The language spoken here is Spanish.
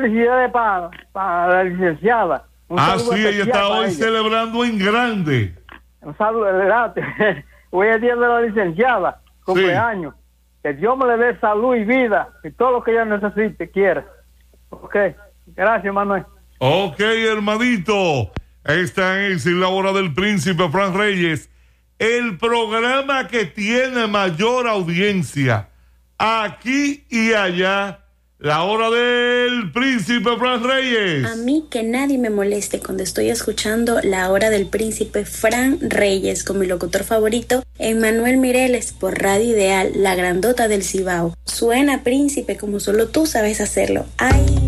felicidades para la licenciada. Sí, ella está hoy celebrando en grande. Un saludo, hoy es día de la licenciada, cumpleaños. Sí. Que Dios me le dé salud y vida y todo lo que ella necesite, quiera. Ok, gracias, Manuel. Ok, hermanito. Esta es La Hora del Príncipe Fran Reyes, el programa que tiene mayor audiencia aquí y allá. La Hora del Príncipe Fran Reyes. A mí que nadie me moleste cuando estoy escuchando La Hora del Príncipe Fran Reyes con mi locutor favorito, Emmanuel Mireles, por Radio Ideal, la grandota del Cibao. Suena, príncipe, como solo tú sabes hacerlo. ¡Ay!